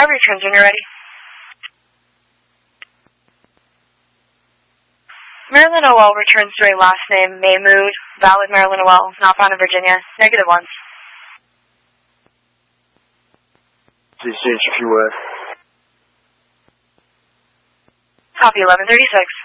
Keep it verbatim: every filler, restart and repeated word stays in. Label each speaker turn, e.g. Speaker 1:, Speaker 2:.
Speaker 1: I returns when you're ready. Marilyn Owell returns to a last name, Maymood, valid Marilyn Owell, not found in Virginia, negative one.
Speaker 2: Please change if you would.
Speaker 1: Copy eleven thirty-six.